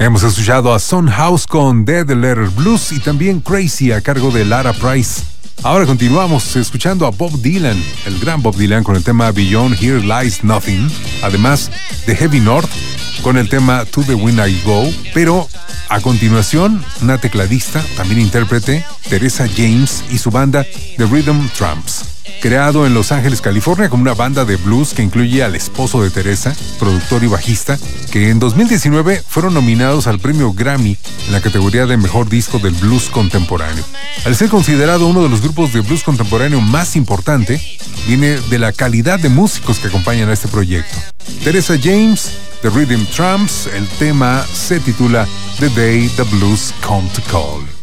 Hemos escuchado a Son House con Dead Letter Blues y también Crazy a cargo de Lara Price. Ahora continuamos escuchando a Bob Dylan, el gran Bob Dylan, con el tema Beyond Here Lies Nothing, además de Heavy North con el tema To the Wind I Go, pero a continuación una tecladista, también intérprete, Teresa James y su banda The Rhythm Tramps. Creado en Los Ángeles, California, como una banda de blues que incluye al esposo de Teresa, productor y bajista, que en 2019 fueron nominados al premio Grammy en la categoría de Mejor Disco del Blues Contemporáneo. Al ser considerado uno de los grupos de blues contemporáneo más importante, viene de la calidad de músicos que acompañan a este proyecto. Teresa James, The Rhythm Tramps, el tema se titula The Day the Blues Come to Call.